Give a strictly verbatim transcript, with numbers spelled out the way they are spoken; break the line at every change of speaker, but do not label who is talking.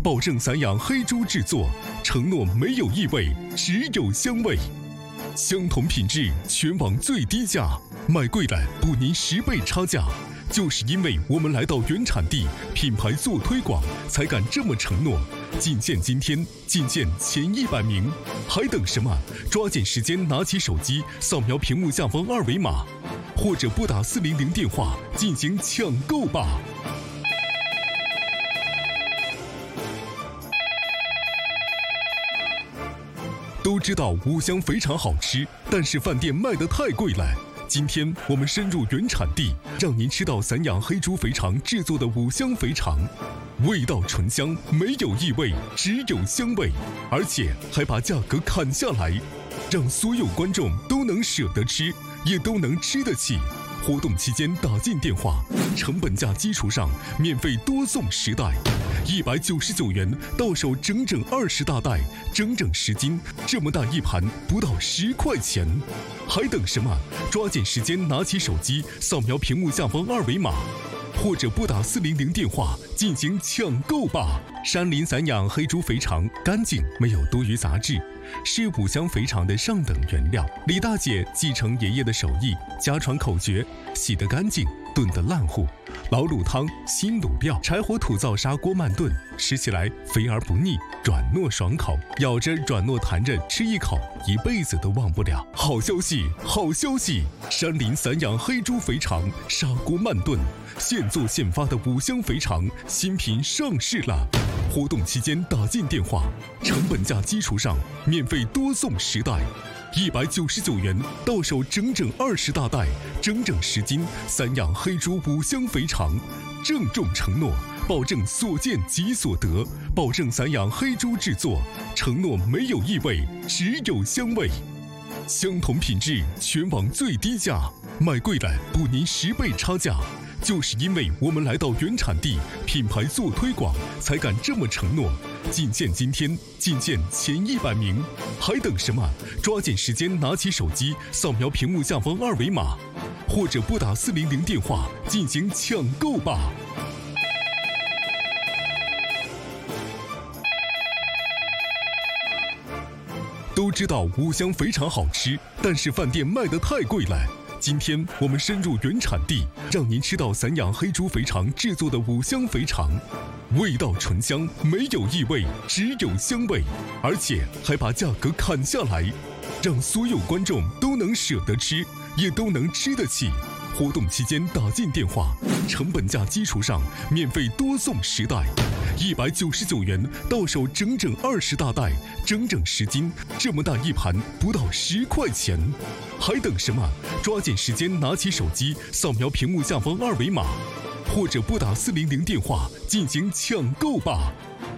保证散养黑猪制作，承诺没有异味，只有香味。相同品质，全网最低价，买贵了补您十倍差价。就是因为我们来到原产地，品牌做推广，才敢这么承诺。仅限今天，仅限前一百名，还等什么？抓紧时间拿起手机，扫描屏幕下方二维码，或者拨打四零零电话进行抢购吧。都知道五香肥肠好吃，但是饭店卖得太贵了。今天我们深入原产地，让您吃到散养黑猪肥肠制作的五香肥肠，味道醇香，没有异味，只有香味，而且还把价格砍下来，让所有观众都能舍得吃，也都能吃得起。活动期间打进电话，成本价基础上免费多送十袋，一百九十九元到手整整二十大袋，整整十斤，这么大一盘不到十块钱，还等什么？抓紧时间拿起手机，扫描屏幕下方二维码，或者拨打四零零电话进行抢购吧。山林散养黑猪肥肠干净，没有多余杂质，是五香肥肠的上等原料。李大姐继承爷爷的手艺，家传口诀：洗得干净，炖得烂糊。老卤汤、新卤料，柴火土灶砂锅慢炖，吃起来肥而不腻，软糯爽口，咬着软糯弹韧，吃一口一辈子都忘不了。好消息，好消息！山林散养黑猪肥肠，砂锅慢炖，现做现发的五香肥肠新品上市了。活动期间打进电话，成本价基础上免费多送十袋，一百九十九元到手整整二十大袋，整整十斤散养黑猪五香肥肠，郑重承诺，保证所见即所得，保证散养黑猪制作，承诺没有异味，只有香味。相同品质，全网最低价，买贵了补您十倍差价。就是因为我们来到原产地，品牌做推广，才敢这么承诺。仅限今天，仅限前一百名，还等什么？抓紧时间拿起手机，扫描屏幕下方二维码，或者拨打四零零电话进行抢购吧。都知道五香肥肠好吃，但是饭店卖得太贵了。今天我们深入原产地，让您吃到散养黑猪肥肠制作的五香肥肠，味道醇香，没有异味，只有香味，而且还把价格砍下来，让所有观众都能舍得吃，也都能吃得起。活动期间打进电话，成本价基础上免费多送十袋，一百九十九元到手整整二十大袋，整整十斤，这么大一盘不到十块钱，还等什么？抓紧时间拿起手机，扫描屏幕下方二维码，或者拨打四零零电话进行抢购吧。